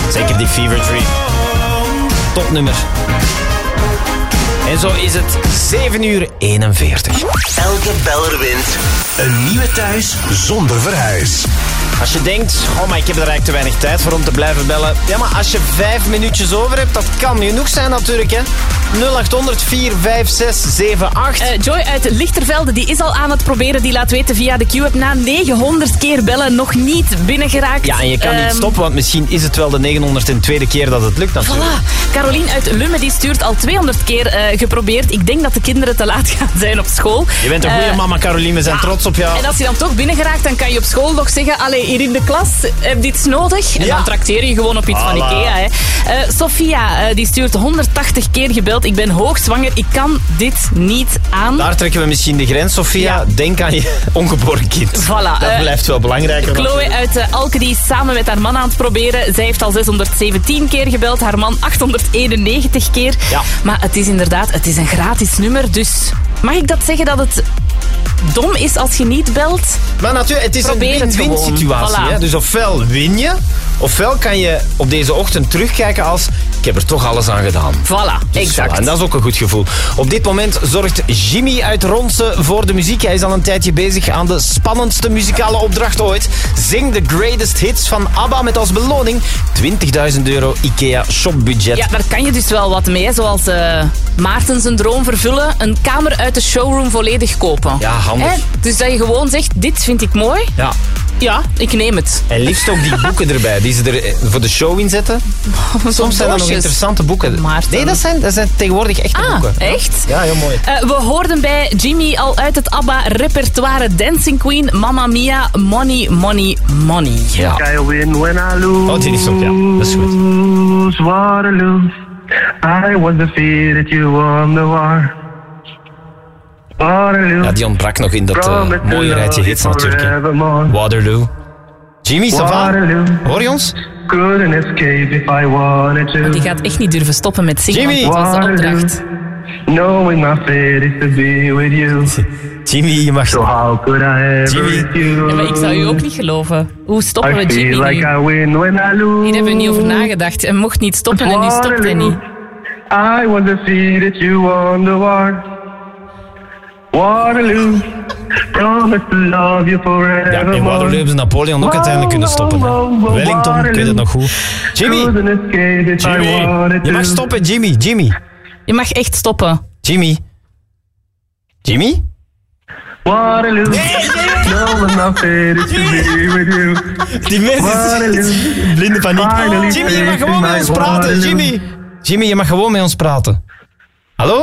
Zeker die Fever Tree. Topnummer. En zo is het 7:41. Elke beller wint een nieuwe thuis zonder verhuis. Als je denkt, oh maar ik heb er eigenlijk te weinig tijd voor om te blijven bellen. Ja, maar als je 5 minuutjes over hebt, dat kan genoeg zijn natuurlijk, hè. 0800 456 78. Joy uit Lichtervelde, die is al aan het proberen. Die laat weten via de Q-app na 900 keer bellen nog niet binnengeraakt. Ja, en je kan niet stoppen, want misschien is het wel de 902e keer dat het lukt natuurlijk. Voilà. Carolien uit Lumme, die stuurt al 200 keer geprobeerd. Ik denk dat de kinderen te laat gaan zijn op school. Je bent een goede mama, Carolien. We zijn trots op jou. En als je dan toch binnengeraakt, dan kan je op school nog zeggen... Allee, hier in de klas, heb je iets nodig? En dan trakteer je gewoon op iets van Ikea. Hè. Sophia, die stuurt 180 keer gebeld. Ik ben hoogzwanger, ik kan dit niet aan. Daar trekken we misschien de grens, Sophia. Ja. Denk aan je ongeboren kind. Voilà. Dat blijft wel belangrijker. Chloe uit Alke, die is samen met haar man aan het proberen. Zij heeft al 617 keer gebeld. Haar man 891 keer. Ja. Maar het is inderdaad, het is een gratis nummer. Dus mag ik dat zeggen dat het dom is als je niet belt? Maar natuurlijk, het is een win-win situatie. Voilà. Hè? Dus ofwel win je, ofwel kan je op deze ochtend terugkijken als... Ik heb er toch alles aan gedaan. Voilà, dus exact. Voilà, en dat is ook een goed gevoel. Op dit moment zorgt Jimmy uit Ronse voor de muziek. Hij is al een tijdje bezig aan de spannendste muzikale opdracht ooit. Zing de greatest hits van ABBA met als beloning €20.000 IKEA shopbudget. Ja, daar kan je dus wel wat mee. Zoals Maarten zijn droom vervullen. Een kamer uit de showroom volledig kopen. Ja, handig. Dus dat je gewoon zegt, dit vind ik mooi. Ja. Ja, ik neem het. En liefst ook die boeken erbij, die ze er voor de show in zetten. Soms zijn dat nog interessante boeken. Maarten. Nee, dat zijn tegenwoordig echte boeken. Echt? Ja, heel mooi. We hoorden bij Jimmy al uit het ABBA-repertoire Dancing Queen, Mamma Mia, Money, Money, Money. Ja. I win when I lose. Oh, die is ook, ja. Dat is goed. Waterloo. I was defeated, you won the war. Waterloo. Ja, die ontbrak nog in dat mooie rijtje hits natuurlijk. Hè. Waterloo. Jimmy, ça va? Hoor je ons? Couldn't escape if I wanted to. Die gaat echt niet durven stoppen met zingen, Jimmy! want dat was de opdracht. Knowing my fate is to be with you. Jimmy, je mag... So how could I ever Jimmy. refuse? Ja, maar ik zou u ook niet geloven. Hoe stoppen we I Jimmy feel nu? like I win when I lose. Hier hebben we niet over nagedacht. Hij mocht niet stoppen en nu stopt hij niet. I was defeated, you won the war. Waterloo, promise to love you forever. Ja, in Waterloo hebben ze Napoleon ook uiteindelijk kunnen stoppen. Hè. Wellington, ik weet het nog goed. Jimmy! Jimmy! Je mag stoppen, Jimmy. Jimmy! Je mag echt stoppen. Jimmy! Jimmy? Waterloo, knowing my fate is to be with you. Die mensen is blinde paniek. Jimmy, je mag gewoon met ons praten. Jimmy! Jimmy, je mag gewoon met ons praten. Hallo?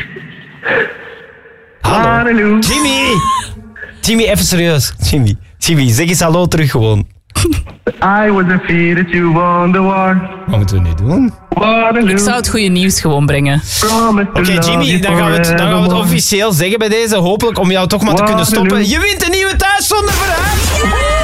Hallo? Jimmy! Jimmy, even serieus. Jimmy, zeg eens hallo terug gewoon. I was defeated, you won the war. Wat moeten we nu doen? Ik zou het goede nieuws gewoon brengen. Oké, Jimmy, dan gaan we het officieel zeggen bij deze. Hopelijk om jou toch maar te kunnen stoppen. Je wint een nieuwe thuis zonder verhuis!